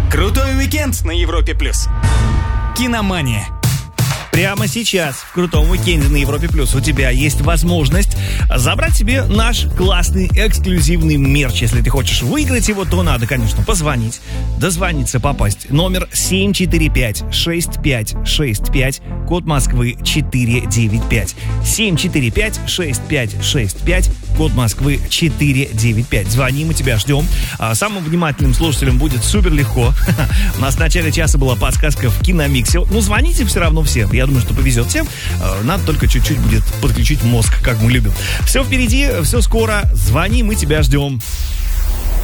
Крутой уикенд на Европе+. Киномания. Прямо сейчас, в крутом уикенде на Европе Плюс, у тебя есть возможность забрать себе наш классный эксклюзивный мерч. Если ты хочешь выиграть его, то надо, конечно, позвонить, дозвониться, попасть. Номер 745-6565, код Москвы 495. 745-6565, код Москвы 495. Звони, мы тебя ждем. Самым внимательным слушателям будет супер легко. У нас в начале часа была подсказка в Киномиксе. Ну, звоните все равно все. Я думаю, что повезет всем. Надо только чуть-чуть будет подключить мозг, как мы любим. Все впереди, все скоро. Звони, мы тебя ждем.